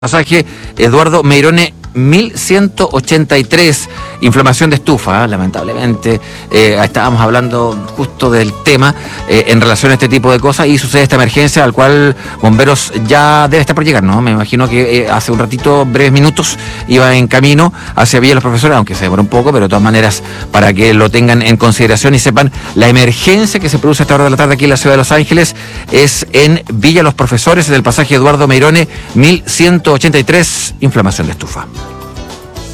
Pasaje Eduardo Meirone 1183, inflamación de estufa, lamentablemente. Estábamos hablando justo del tema en relación a este tipo de cosas y sucede esta emergencia al cual Bomberos ya debe estar por llegar, ¿no? Me imagino que hace un ratito, breves minutos, iba en camino hacia Villa Los Profesores, aunque se demora un poco, pero de todas maneras para que lo tengan en consideración y sepan la emergencia que se produce a esta hora de la tarde aquí en la ciudad de Los Ángeles es en Villa Los Profesores, en el pasaje Eduardo Meirone 1183, inflamación de estufa.